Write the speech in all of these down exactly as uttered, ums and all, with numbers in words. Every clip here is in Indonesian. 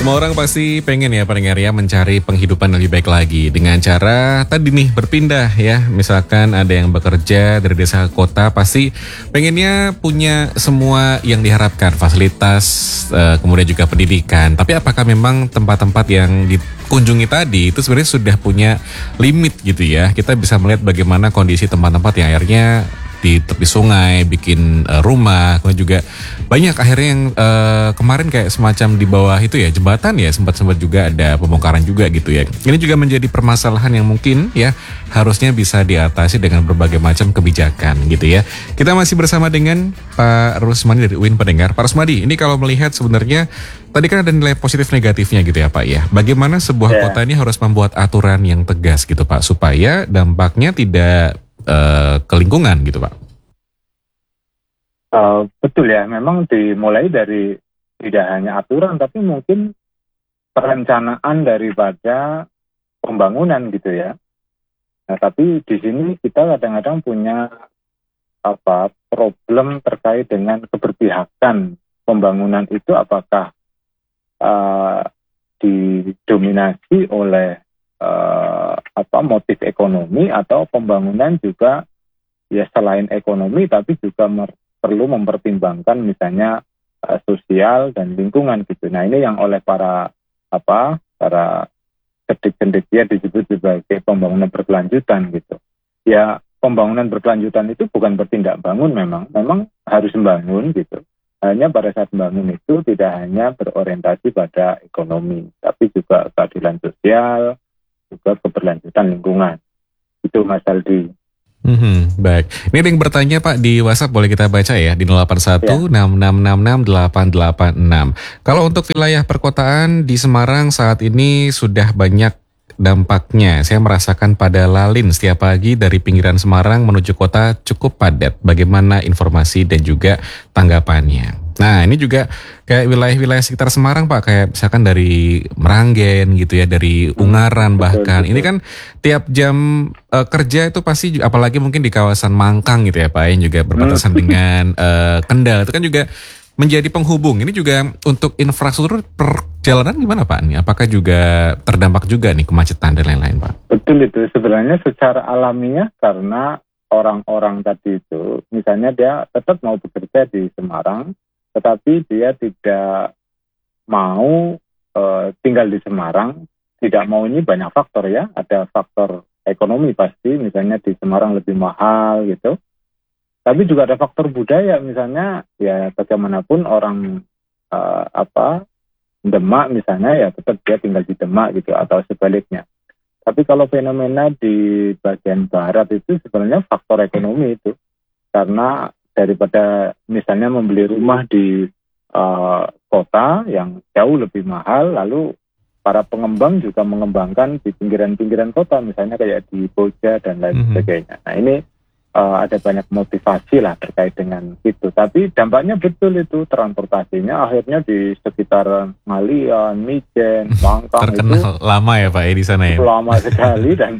Semua orang pasti pengen ya pendengar ya mencari penghidupan yang lebih baik lagi dengan cara tadi nih berpindah ya. Misalkan ada yang bekerja dari desa ke kota pasti pengennya punya semua yang diharapkan, fasilitas, eh, kemudian juga pendidikan. Tapi apakah memang tempat-tempat yang dikunjungi tadi itu sebenarnya sudah punya limit gitu ya? Kita bisa melihat bagaimana kondisi tempat-tempat yang akhirnya di tepi sungai, bikin uh, rumah, kemudian juga banyak akhirnya yang uh, kemarin kayak semacam di bawah itu ya jembatan ya sempat-sempat juga ada pembongkaran juga gitu ya. Ini juga menjadi permasalahan yang mungkin ya harusnya bisa diatasi dengan berbagai macam kebijakan gitu ya. Kita masih bersama dengan Pak Rusmadi dari U I N Pendengar. Pak Rusmadi, ini kalau melihat sebenarnya tadi kan ada nilai positif negatifnya gitu ya Pak ya. Bagaimana sebuah yeah. kota ini harus membuat aturan yang tegas gitu Pak supaya dampaknya tidak Uh, ke lingkungan gitu Pak. Uh, betul ya, memang dimulai dari tidak hanya aturan tapi mungkin perencanaan daripada pembangunan gitu ya. Nah tapi di sini kita kadang-kadang punya apa problem terkait dengan keberpihakan pembangunan itu apakah uh, didominasi oleh Uh, apa motif ekonomi atau pembangunan juga ya selain ekonomi tapi juga mer- perlu mempertimbangkan misalnya uh, sosial dan lingkungan gitu. Nah ini yang oleh para apa para cendekia disebut sebagai pembangunan berkelanjutan gitu. Ya pembangunan berkelanjutan itu bukan bertindak bangun memang, memang harus membangun gitu. Hanya pada saat membangun itu tidak hanya berorientasi pada ekonomi, tapi juga keadilan sosial, juga keberlanjutan lingkungan. Itu Mas Aldi. Hmm, baik. Ini ada yang bertanya Pak di WhatsApp, boleh kita baca ya di nol delapan satu enam enam enam enam delapan delapan enam. Kalau untuk wilayah perkotaan di Semarang saat ini sudah banyak dampaknya. Saya merasakan pada lalin setiap pagi dari pinggiran Semarang menuju kota cukup padat. Bagaimana informasi dan juga tanggapannya? Nah ini juga kayak wilayah-wilayah sekitar Semarang Pak, kayak misalkan dari Meranggen gitu ya, dari Ungaran bahkan. Betul, betul. Ini kan tiap jam uh, kerja itu pasti, apalagi mungkin di kawasan Mangkang gitu ya Pak, yang juga berbatasan hmm. dengan uh, Kendal. Itu kan juga menjadi penghubung. Ini juga untuk infrastruktur perjalanan gimana Pak? Nih, apakah juga terdampak juga nih kemacetan dan lain-lain Pak? Betul itu. Sebenarnya secara alamiah karena orang-orang tadi itu, misalnya dia tetap mau bekerja di Semarang, tetapi dia tidak mau e, tinggal di Semarang. Tidak mau ini banyak faktor ya. Ada faktor ekonomi pasti, misalnya di Semarang lebih mahal gitu. Tapi juga ada faktor budaya, misalnya ya bagaimanapun orang e, apa Demak misalnya ya tetap dia tinggal di Demak gitu atau sebaliknya. Tapi kalau fenomena di bagian barat itu sebenarnya faktor ekonomi itu. Karena daripada misalnya membeli rumah di uh, kota yang jauh lebih mahal, lalu para pengembang juga mengembangkan di pinggiran-pinggiran kota, misalnya kayak di Boja dan lain mm-hmm. sebagainya. Nah ini uh, ada banyak motivasi lah terkait dengan itu. Tapi dampaknya betul itu, transportasinya akhirnya di sekitar Ngalian, Mijen, Mangkang terkenal itu lama ya Pak ya di sana ya. Lama sekali dan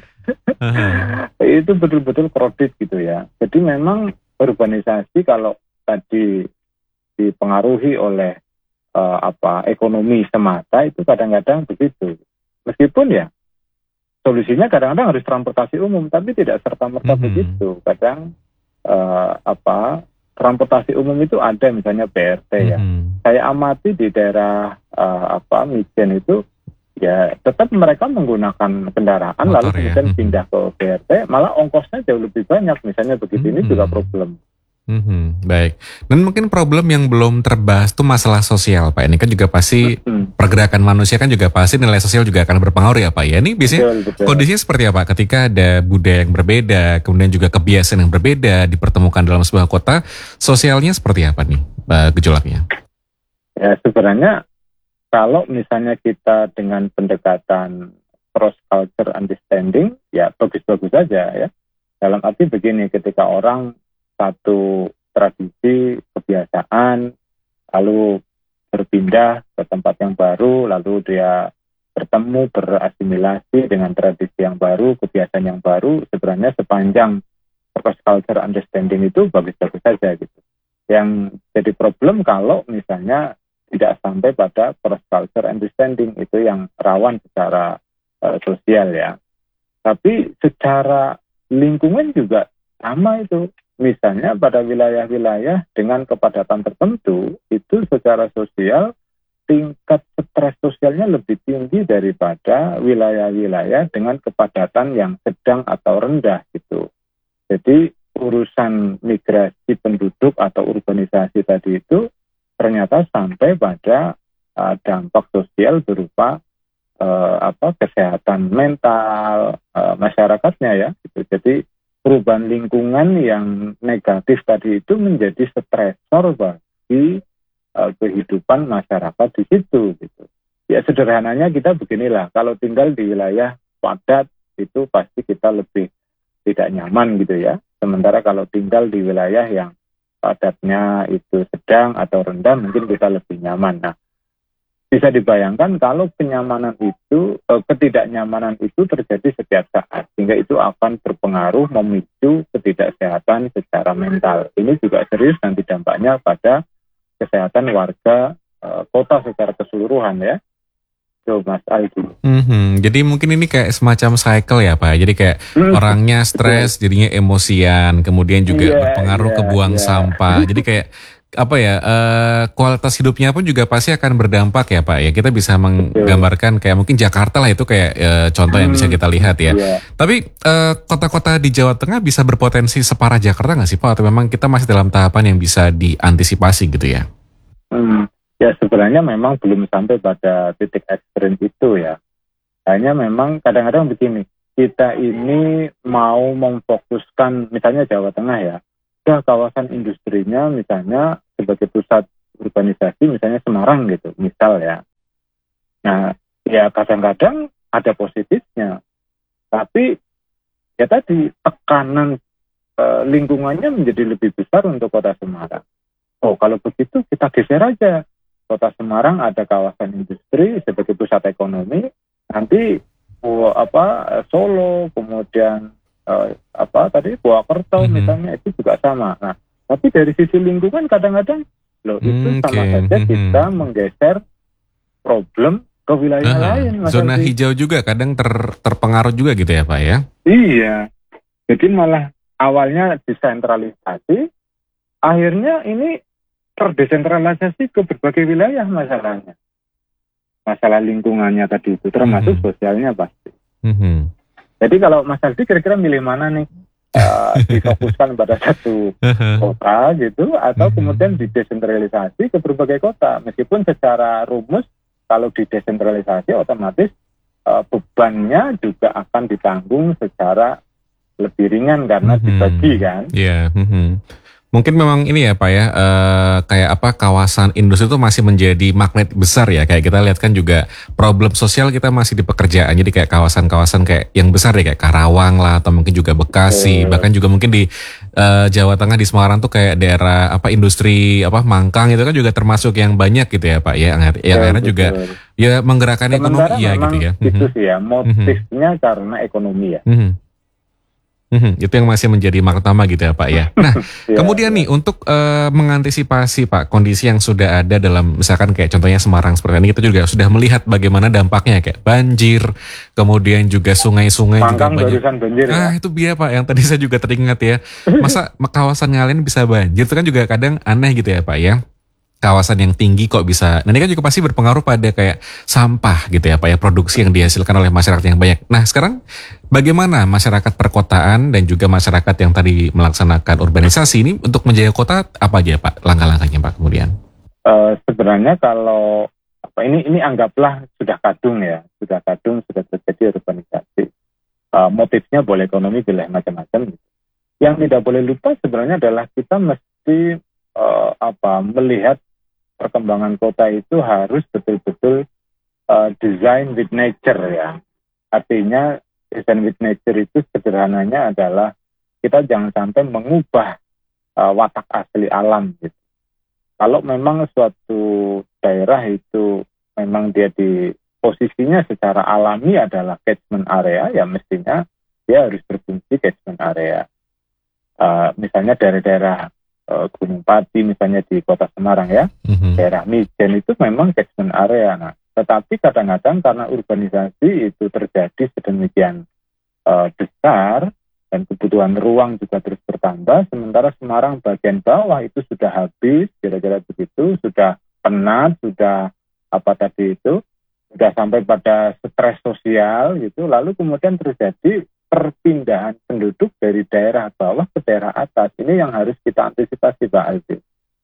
itu betul-betul kredit gitu ya. Jadi memang urbanisasi kalau tadi dipengaruhi oleh uh, apa ekonomi semata itu kadang-kadang begitu. Meskipun ya solusinya kadang-kadang harus transportasi umum, tapi tidak serta-merta mm-hmm. begitu. Kadang uh, apa transportasi umum itu ada misalnya B R T mm-hmm. ya. Saya amati di daerah uh, apa Mijen itu ya tetap mereka menggunakan kendaraan motor, lalu kemudian ya. pindah ke B R T, malah ongkosnya jauh lebih banyak. Misalnya begitu, mm-hmm. ini juga problem. Mm-hmm. Baik. Dan mungkin problem yang belum terbahas itu masalah sosial Pak. Ini kan juga pasti mm-hmm. pergerakan manusia kan juga pasti nilai sosial juga akan berpengaruh ya Pak ya. Ini biasanya betul, betul. Kondisinya seperti apa ketika ada budaya yang berbeda, kemudian juga kebiasaan yang berbeda dipertemukan dalam sebuah kota, sosialnya seperti apa nih uh, gejolaknya? Ya sebenarnya kalau misalnya kita dengan pendekatan cross culture understanding, ya bagus-bagus saja ya. Dalam arti begini, ketika orang satu tradisi, kebiasaan, lalu berpindah ke tempat yang baru, lalu dia bertemu, berasimilasi dengan tradisi yang baru, kebiasaan yang baru, sebenarnya sepanjang cross culture understanding itu bagus-bagus saja gitu. Yang jadi problem kalau misalnya tidak sampai pada cross culture understanding, itu yang rawan secara uh, sosial ya. Tapi secara lingkungan juga sama itu. Misalnya pada wilayah-wilayah dengan kepadatan tertentu, itu secara sosial tingkat stres sosialnya lebih tinggi daripada wilayah-wilayah dengan kepadatan yang sedang atau rendah gitu. Jadi urusan migrasi penduduk atau urbanisasi tadi itu ternyata sampai pada uh, dampak sosial berupa uh, apa kesehatan mental uh, masyarakatnya ya. Gitu. Jadi perubahan lingkungan yang negatif tadi itu menjadi stresor bagi uh, kehidupan masyarakat di situ. Gitu. Ya sederhananya kita beginilah, kalau tinggal di wilayah padat itu pasti kita lebih tidak nyaman gitu ya. Sementara kalau tinggal di wilayah yang padatnya itu sedang atau rendah mungkin kita lebih nyaman. Nah, bisa dibayangkan kalau kenyamanan itu, eh, ketidaknyamanan itu terjadi setiap saat, sehingga itu akan berpengaruh memicu ketidaksehatan secara mental. Ini juga serius nanti dampaknya pada kesehatan warga eh, kota secara keseluruhan ya. Itu Mas Aldi. Mhm. Jadi mungkin ini kayak semacam cycle ya Pak. Jadi kayak Hmm. orangnya stres, jadinya emosian, kemudian juga Iya, berpengaruh iya, ke buang iya. sampah. Jadi kayak apa ya, eh, kualitas hidupnya pun juga pasti akan berdampak ya Pak ya. Kita bisa menggambarkan kayak mungkin Jakarta lah itu kayak eh, contoh yang bisa kita lihat ya. Iya. Tapi eh, kota-kota di Jawa Tengah bisa berpotensi separah Jakarta nggak sih Pak? Atau memang kita masih dalam tahapan yang bisa diantisipasi gitu ya? Hmm. Ya sebenarnya memang belum sampai pada titik ekstrim itu ya. Hanya memang kadang-kadang begini, kita ini mau memfokuskan misalnya Jawa Tengah ya, ke kawasan industrinya misalnya sebagai pusat urbanisasi misalnya Semarang gitu, misal ya. Nah, ya kadang-kadang ada positifnya. Tapi ya tadi tekanan e, lingkungannya menjadi lebih besar untuk kota Semarang. Oh, kalau begitu kita geser aja. Kota Semarang ada kawasan industri sebagai pusat ekonomi, nanti oh, apa Solo, kemudian eh, apa tadi Purwokerto Mhm. misalnya itu juga sama. Nah, tapi dari sisi lingkungan kadang-kadang loh itu Hmm, sama oke. saja Mhm. kita menggeser problem ke wilayah Aha. lain, Mas Zona Aldi. hijau juga kadang ter- terpengaruh juga gitu ya Pak ya? Iya, jadi malah awalnya desentralisasi, akhirnya ini terdesentralisasi ke berbagai wilayah masalahnya. Masalah lingkungannya tadi itu, termasuk Mhm. sosialnya pasti. Mhm. Jadi kalau Mas Aldi kira-kira milih mana nih? Eh, difokuskan pada satu Aha. kota gitu, atau Mhm. kemudian didesentralisasi ke berbagai kota. Meskipun secara rumus, kalau didesentralisasi otomatis eh, bebannya juga akan ditanggung secara lebih ringan karena Mhm. dibagi kan. Iya. Mhm. Mungkin memang ini ya Pak ya, eh, kayak apa kawasan industri itu masih menjadi magnet besar ya. Kayak kita lihat kan juga problem sosial kita masih di pekerjaan. Jadi kayak kawasan-kawasan kayak yang besar deh kayak Karawang lah atau mungkin juga Bekasi. Betul. Bahkan juga mungkin di eh, Jawa Tengah di Semarang tuh kayak daerah apa industri apa Mangkang itu kan juga termasuk yang banyak gitu ya Pak ya. Yang, yang akhirnya Betul, juga betul. ya menggerakkan Sementara ekonomi ya memang gitu ya. itu Mhm. sih ya, motifnya karena ekonomi ya. Mhm. Mhm, itu yang masih menjadi magnet utama gitu ya Pak ya. Nah, Ya, kemudian ya. nih untuk eh, mengantisipasi Pak kondisi yang sudah ada dalam misalkan kayak contohnya Semarang seperti ini, kita juga sudah melihat bagaimana dampaknya kayak banjir, kemudian juga sungai-sungai juga Mangkang banyak. barusan banjir ya. Ah itu dia Pak yang tadi saya juga teringat ya. Masa kawasan ngalain bisa banjir itu kan juga kadang aneh gitu ya Pak ya. Kawasan yang tinggi kok bisa, nah ini kan juga pasti berpengaruh pada kayak sampah gitu ya Pak ya, produksi yang dihasilkan oleh masyarakat yang banyak. Nah sekarang bagaimana masyarakat perkotaan dan juga masyarakat yang tadi melaksanakan urbanisasi ini untuk menjaga kota apa aja Pak langkah-langkahnya Pak kemudian? Eh, sebenarnya kalau apa ini ini anggaplah sudah kadung ya, sudah kadung sudah terjadi urbanisasi. Eh, motifnya boleh ekonomi, boleh macam-macam. Gitu. Yang tidak boleh lupa sebenarnya adalah kita mesti eh, apa melihat perkembangan kota itu harus betul-betul uh, design with nature ya. Artinya design with nature itu sederhananya adalah kita jangan sampai mengubah uh, watak asli alam gitu. Kalau memang suatu daerah itu memang dia di posisinya secara alami adalah catchment area, ya mestinya dia harus berfungsi catchment area. Uh, misalnya daerah-daerah uh, Gunung Pati misalnya di Kota Semarang ya, Mhm. daerah Mijen itu memang catchment area. Nah, tetapi kadang-kadang karena urbanisasi itu terjadi sedemikian uh, besar dan kebutuhan ruang juga terus bertambah, sementara Semarang bagian bawah itu sudah habis, kira-kira begitu, sudah penat, sudah apa tadi itu, sudah sampai pada stres sosial gitu, lalu kemudian terjadi perpindahan penduduk dari daerah bawah ke daerah atas. Ini yang harus kita antisipasi, Pak Aldi.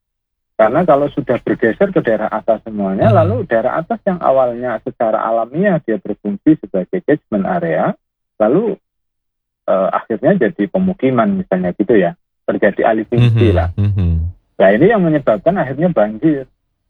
Karena kalau sudah bergeser ke daerah atas semuanya, Hmm. lalu daerah atas yang awalnya secara alamiah dia berfungsi sebagai catchment area, lalu eh, akhirnya jadi pemukiman misalnya gitu ya, terjadi alih fungsi Mhm. lah. Mhm. Nah ini yang menyebabkan akhirnya banjir.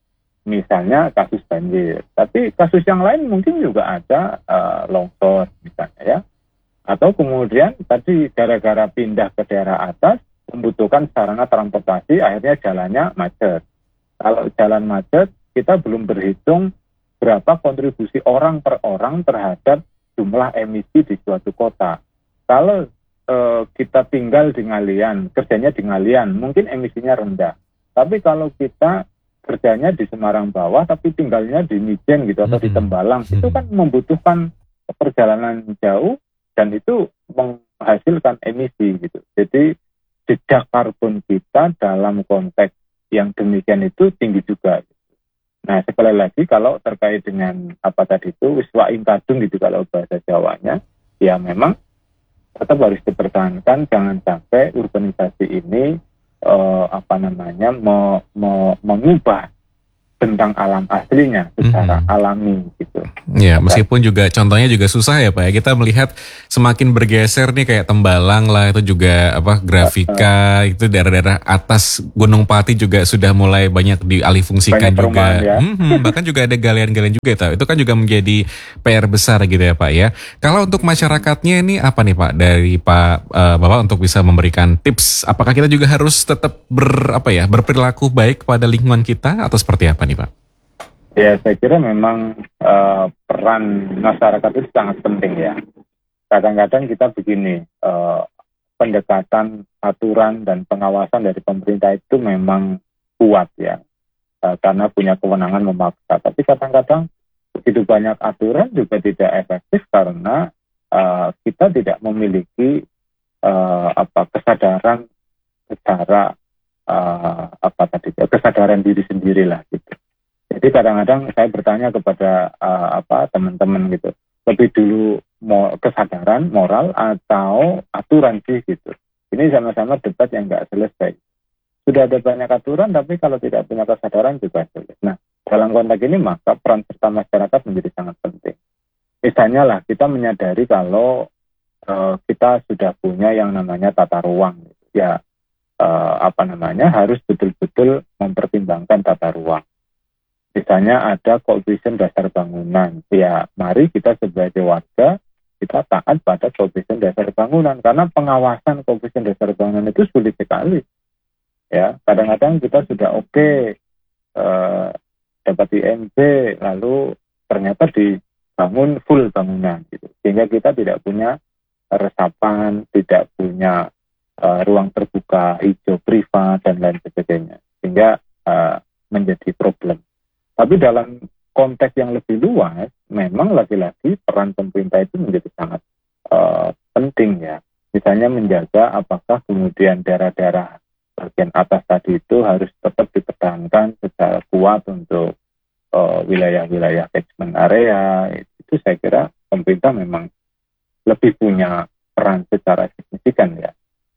Misalnya kasus banjir. Tapi kasus yang lain mungkin juga ada eh, longsor misalnya ya. Atau kemudian tadi gara-gara pindah ke daerah atas membutuhkan sarana transportasi, akhirnya jalannya macet. Kalau jalan macet, kita belum berhitung berapa kontribusi orang per orang terhadap jumlah emisi di suatu kota. Kalau eh, kita tinggal di Ngalian, kerjanya di Ngalian, mungkin emisinya rendah. Tapi kalau kita kerjanya di Semarang bawah, tapi tinggalnya di Mijen gitu atau di Mhm. Tembalang, itu Mhm. kan membutuhkan perjalanan jauh dan itu menghasilkan emisi gitu. Jadi jejak karbon kita dalam konteks yang demikian itu tinggi juga. Nah sekali lagi kalau terkait dengan apa tadi itu wiswa ingkadung gitu kalau bahasa Jawanya, ya memang tetap harus dipertahankan, jangan sampai urbanisasi ini eh, apa namanya me, me, mengubah tentang alam aslinya secara Mhm. alami gitu. Ya, meskipun juga contohnya juga susah ya Pak ya. Kita melihat semakin bergeser nih kayak Tembalang lah, itu juga apa Grafika, itu daerah-daerah atas Gunung Pati juga sudah mulai banyak dialihfungsikan Banyak perumahan juga. ya. Mhm, bahkan juga ada galian-galian juga Pak. Itu kan juga menjadi P R besar gitu ya Pak ya. Kalau untuk masyarakatnya ini apa nih Pak dari Pak eh, Bapak untuk bisa memberikan tips? Apakah kita juga harus tetap ber apa ya berperilaku baik pada lingkungan kita atau seperti apa nih Pak? Ya saya kira memang eh, peran masyarakat itu sangat penting ya. Kadang-kadang kita begini, eh, pendekatan aturan dan pengawasan dari pemerintah itu memang kuat ya, eh, karena punya kewenangan memaksa. Tapi kadang-kadang begitu banyak aturan juga tidak efektif karena eh, kita tidak memiliki eh, apa kesadaran secara eh, apa tadi kesadaran diri sendiri lah gitu. Jadi kadang-kadang saya bertanya kepada uh, apa teman-teman gitu, lebih dulu mau kesadaran moral atau aturan sih gitu. Ini sama-sama debat yang nggak selesai. Sudah ada banyak aturan, tapi kalau tidak punya kesadaran juga sulit. Nah, dalam konteks ini maka peran serta masyarakat menjadi sangat penting. Misalnya lah kita menyadari kalau uh, kita sudah punya yang namanya tata ruang, gitu. Ya uh, apa namanya harus betul-betul mempertimbangkan tata ruang. Misalnya ada koefisien dasar bangunan, ya mari kita sebagai warga kita taat pada koefisien dasar bangunan karena pengawasan koefisien dasar bangunan itu sulit sekali. Ya kadang-kadang kita sudah oke okay, eh, dapat I M B lalu ternyata dibangun full bangunan, gitu. Sehingga kita tidak punya resapan, tidak punya eh, ruang terbuka hijau privat dan lain sebagainya, sehingga eh, menjadi problem. Tapi dalam konteks yang lebih luas, memang lagi-lagi peran pemerintah itu menjadi sangat uh, penting ya. Misalnya menjaga apakah kemudian daerah-daerah bagian atas tadi itu harus tetap dipertahankan secara kuat untuk uh, wilayah-wilayah catchment area. Itu saya kira pemerintah memang lebih punya peran secara signifikan ya.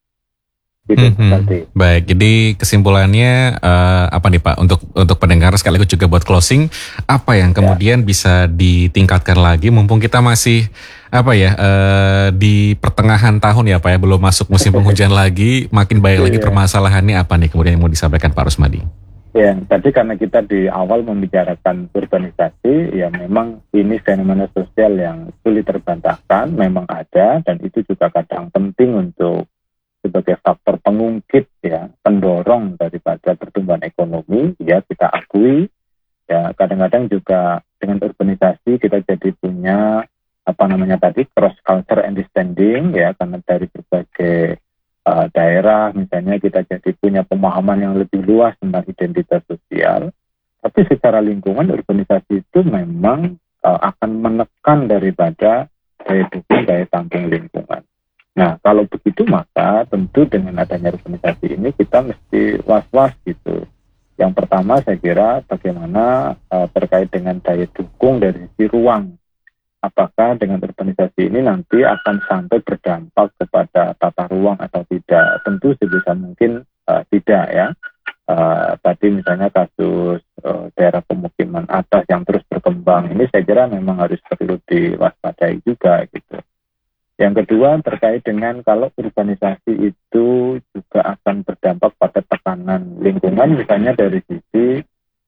Gitu, Mhm. Baik, jadi kesimpulannya eh, apa nih Pak untuk untuk pendengar sekaligus juga buat closing, apa yang kemudian ya bisa ditingkatkan lagi mumpung kita masih apa ya eh, di pertengahan tahun ya Pak ya, belum masuk musim penghujan lagi, makin banyak lagi permasalahannya, apa nih kemudian yang mau disampaikan Pak Rusmadi? Ya, tadi karena kita di awal membicarakan urbanisasi, ya memang ini fenomena sosial yang sulit terbantahkan, memang ada dan itu juga kadang penting untuk sebagai faktor pengungkit ya, pendorong daripada pertumbuhan ekonomi, ya kita akui. Ya kadang-kadang juga dengan urbanisasi kita jadi punya apa namanya tadi cross culture understanding ya, karena dari berbagai uh, daerah, misalnya kita jadi punya pemahaman yang lebih luas tentang identitas sosial. Tapi secara lingkungan, urbanisasi itu memang uh, akan menekan daripada daya dukung, daya tampung lingkungan. Nah, kalau begitu maka tentu dengan adanya urbanisasi ini kita mesti was-was gitu. Yang pertama saya kira bagaimana uh, terkait dengan daya dukung dari sisi ruang. Apakah dengan urbanisasi ini nanti akan sampai berdampak kepada tata ruang atau tidak? Tentu sebisa mungkin uh, tidak ya. Uh, tadi misalnya kasus uh, daerah pemukiman atas yang terus berkembang, ini saya kira memang harus perlu diwaspadai juga gitu. Yang kedua terkait dengan kalau urbanisasi itu juga akan berdampak pada tekanan lingkungan, misalnya dari sisi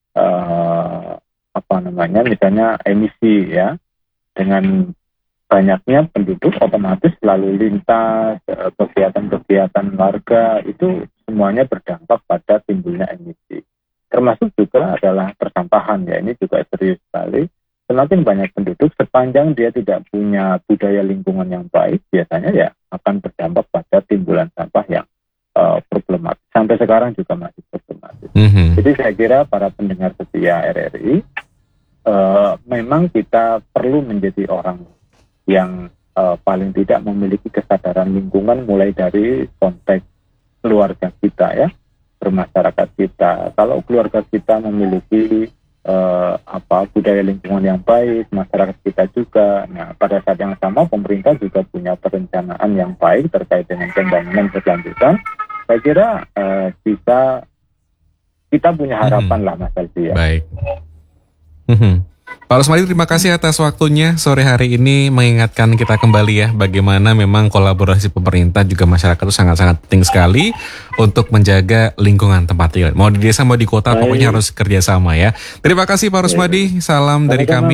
uh, apa namanya, misalnya emisi ya, dengan banyaknya penduduk otomatis lalu lintas, uh, kegiatan-kegiatan warga itu semuanya berdampak pada timbulnya emisi. Termasuk juga adalah persampahan ya, ini juga serius sekali. Semakin banyak penduduk, sepanjang dia tidak punya budaya lingkungan yang baik, biasanya ya akan berdampak pada timbulan sampah yang uh, problematis. Sampai sekarang juga masih problematis. Mm-hmm. Jadi saya kira para pendengar setia R R I, uh, memang kita perlu menjadi orang yang uh, paling tidak memiliki kesadaran lingkungan, mulai dari konteks keluarga kita ya, bermasyarakat kita. Kalau keluarga kita memiliki Uh, apa budaya lingkungan yang baik, masyarakat kita juga. Nah, pada saat yang sama pemerintah juga punya perencanaan yang baik terkait dengan pembangunan berkelanjutan. Saya kira uh, bisa kita punya harapan hmm. lah Mas Alfi ya. Baik. Hmm. Pak Rusmadi, terima kasih atas waktunya sore hari ini mengingatkan kita kembali ya bagaimana memang kolaborasi pemerintah juga masyarakat itu sangat-sangat penting sekali untuk menjaga lingkungan tempat tinggal. Mau di desa mau di kota, pokoknya harus kerjasama ya. Terima kasih Pak Rusmadi, salam dari kami.